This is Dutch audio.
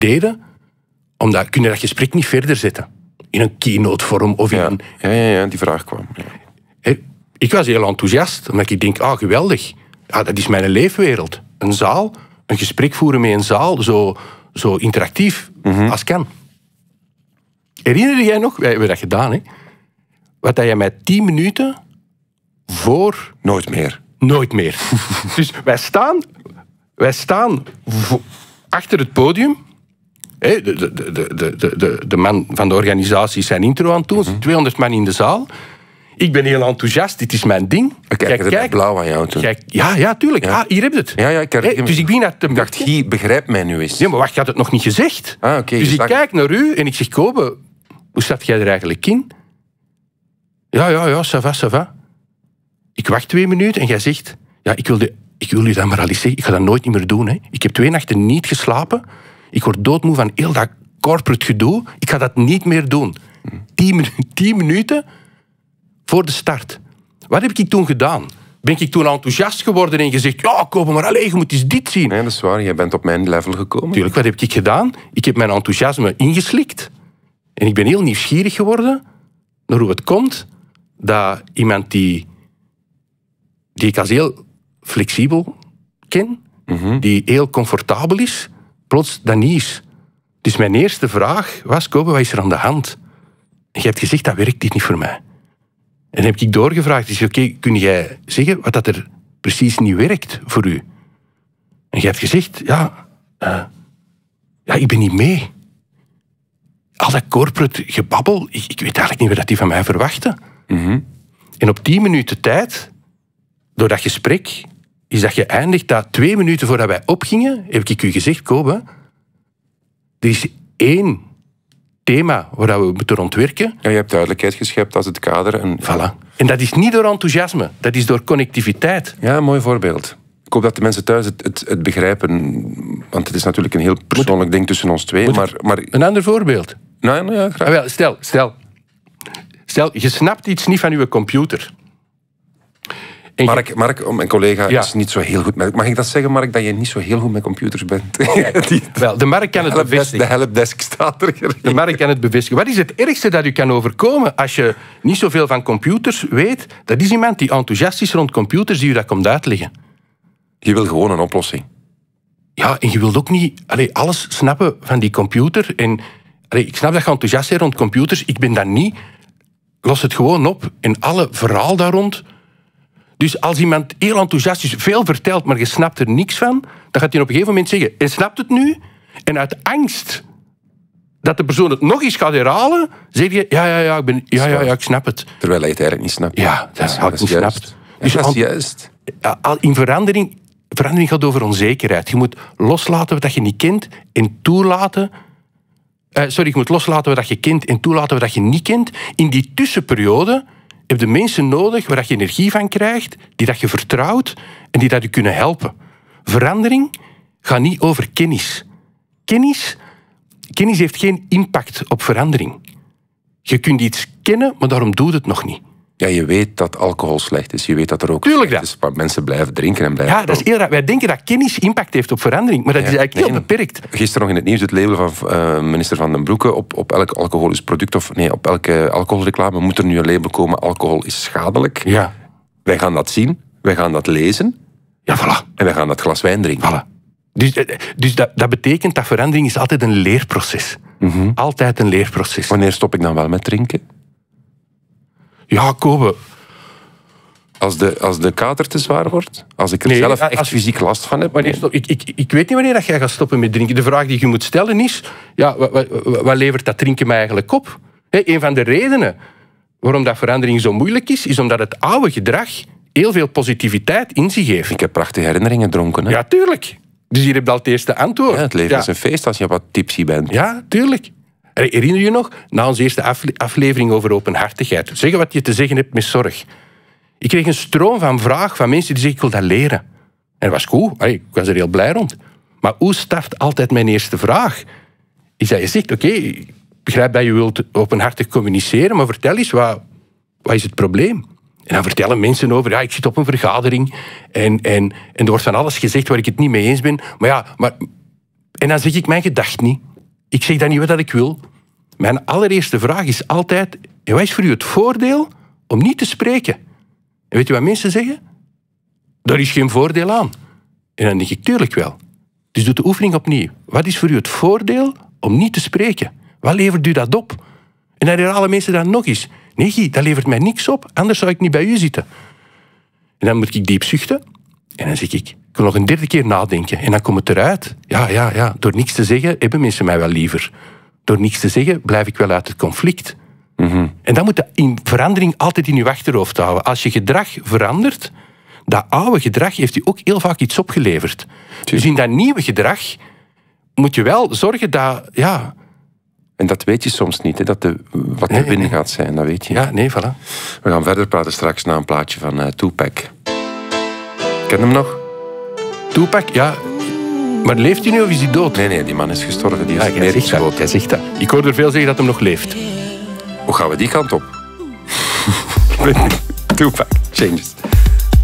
deden, kun je dat gesprek niet verder zetten. In een keynote-vorm of in een... Ja, die vraag kwam. Ja. Ik was heel enthousiast, omdat ik denk, geweldig. Dat is mijn leefwereld. Een zaal, een gesprek voeren met een zaal, zo interactief als kan. Herinner jij nog, wij hebben dat gedaan, hè? Wat dat jij mij 10 minuten voor... Nooit meer. Dus wij staan achter het podium. De man van de organisatie is zijn intro aan het doen. 200 man in de zaal. Ik ben heel enthousiast, dit is mijn ding. Kijk, blauw aan jou toen. Ja, tuurlijk. Ja. Hier heb je het. Ja, dus ik begin ik dacht, Guy, begrijp mij nu eens. Nee, maar wacht, je had het nog niet gezegd. Dus ik kijk naar u en ik zeg, Kobe, hoe staat jij er eigenlijk in? Ja, ça va. Ik wacht 2 minuten en jij zegt, ik wil u dat maar al eens zeggen, ik ga dat nooit meer doen. Hè. Ik heb 2 nachten niet geslapen. Ik word doodmoe van heel dat corporate gedoe. Ik ga dat niet meer doen. 10 minuten voor de start. Wat heb ik toen gedaan? Ben ik toen enthousiast geworden en gezegd, Kobe, maar allez, je moet eens dit zien. Nee, dat is waar. Jij bent op mijn level gekomen. Tuurlijk, wat heb ik gedaan? Ik heb mijn enthousiasme ingeslikt. En ik ben heel nieuwsgierig geworden naar hoe het komt dat iemand die ik als heel flexibel ken, die heel comfortabel is, plots dat niet is. Dus mijn eerste vraag was, Kobe, wat is er aan de hand? En je hebt gezegd, dat werkt dit niet voor mij. En dan heb ik doorgevraagd, dus oké, kun jij zeggen wat dat er precies niet werkt voor u? En je hebt gezegd, ik ben niet mee. Al dat corporate gebabbel, ik weet eigenlijk niet wat die van mij verwachten. En op 10 minuten tijd, door dat gesprek, is dat geëindigd dat 2 minuten voordat wij opgingen, heb ik u gezegd, Kobe, er is 1 thema waar we moeten ontwerken. Ja, je hebt duidelijkheid geschept als het kader. Voilà. En dat is niet door enthousiasme, dat is door connectiviteit. Ja, een mooi voorbeeld. Ik hoop dat de mensen thuis het begrijpen, want het is natuurlijk een heel persoonlijk ding tussen ons twee. Maar een ander voorbeeld? Nou ja, graag. Stel, je snapt iets niet van je computer. Mark, mijn collega, is niet zo heel goed met... Mag ik dat zeggen, Mark, dat je niet zo heel goed met computers bent? Wel, de Mark kan het bevestigen. De helpdesk staat er. De Mark kan het bevestigen. Wat is het ergste dat u kan overkomen als je niet zoveel van computers weet? Dat is iemand die enthousiast is rond computers, die u dat komt uitleggen. Je wil gewoon een oplossing. Ja, en je wilt ook niet alles snappen van die computer. En ik snap dat je enthousiast bent rond computers. Ik ben dat niet. Los het gewoon op. En alle verhaal daar rond. Dus als iemand heel enthousiast is, veel vertelt, maar je snapt er niks van, dan gaat hij op een gegeven moment zeggen, en snapt het nu? En uit angst dat de persoon het nog eens gaat herhalen, zeg je, ik snap het. Terwijl hij het eigenlijk niet snapt. Ja, dat had niet snapt. Dus dat is juist. In verandering gaat over onzekerheid. Je moet loslaten wat je niet kent en toelaten... je moet loslaten wat je kent en toelaten wat je niet kent. In die tussenperiode heb je mensen nodig waar je energie van krijgt, die dat je vertrouwt en die dat je kunnen helpen. Verandering gaat niet over kennis. Kennis heeft geen impact op verandering. Je kunt iets kennen, maar daarom doet het nog niet. Ja, je weet dat alcohol slecht is. Je weet dat er ook slecht is, maar mensen blijven drinken en blijven... Ja, dat is heel raar. Wij denken dat kennis impact heeft op verandering, maar dat is eigenlijk heel beperkt. Gisteren nog in het nieuws het label van minister Van den Broeke op elk alcoholisch product, op elke alcoholreclame moet er nu een label komen, alcohol is schadelijk. Ja. Wij gaan dat zien, wij gaan dat lezen. Ja, voilà. En wij gaan dat glas wijn drinken. Voilà. Dus dat betekent dat verandering is altijd een leerproces. Altijd een leerproces. Wanneer stop ik dan wel met drinken? Ja, Kobe. Als de kater te zwaar wordt? Als ik er zelf echt fysiek last van heb? Ik weet niet wanneer dat jij gaat stoppen met drinken. De vraag die je moet stellen is, wat levert dat drinken mij eigenlijk op? Een van de redenen waarom dat verandering zo moeilijk is omdat het oude gedrag heel veel positiviteit in zich heeft. Ik heb prachtige herinneringen dronken. Hè? Ja, tuurlijk. Dus hier heb je al het eerste antwoord. Ja, het leven is een feest als je wat tipsy bent. Ja, tuurlijk. Herinner je nog, na onze eerste aflevering over openhartigheid, zeggen wat je te zeggen hebt met zorg. Ik kreeg een stroom van vraag van mensen die zeggen, ik wil dat leren. En dat was goed, ik was er heel blij rond. Maar hoe start altijd mijn eerste vraag? Is dat je zegt, oké, ik begrijp dat je wilt openhartig communiceren, maar vertel eens, wat is het probleem? En dan vertellen mensen over, ik zit op een vergadering en er wordt van alles gezegd waar ik het niet mee eens ben. Maar en dan zeg ik mijn gedacht niet. ik zeg dan niet wat ik wil. Mijn allereerste vraag is altijd, wat is voor u het voordeel om niet te spreken? En weet je wat mensen zeggen? Daar is geen voordeel aan. En dan denk ik, tuurlijk wel. Dus doe de oefening opnieuw. Wat is voor u het voordeel om niet te spreken? Wat levert u dat op? En dan herhalen mensen dan nog eens. Nee, Guy, dat levert mij niks op, anders zou ik niet bij u zitten. En dan moet ik diep zuchten. En dan zeg ik wil nog een derde keer nadenken. En dan komt het eruit. Ja, door niks te zeggen hebben mensen mij wel liever. Door niks te zeggen blijf ik wel uit het conflict. Mm-hmm. En dat moet je in verandering altijd in je achterhoofd houden. Als je gedrag verandert, dat oude gedrag heeft je ook heel vaak iets opgeleverd. Dus in dat nieuwe gedrag moet je wel zorgen dat... Ja, en dat weet je soms niet, hè, dat wat de win gaat zijn, dat weet je. Ja, nee, voilà. We gaan verder praten straks na een plaatje van Tupac. Ken je hem nog? Tupac, ja. Maar leeft hij nu of is hij dood? Nee, die man is gestorven. Die is Jij zegt dat. Ik hoor er veel zeggen dat hij nog leeft. Hoe gaan we die kant op? Tupac, Changes.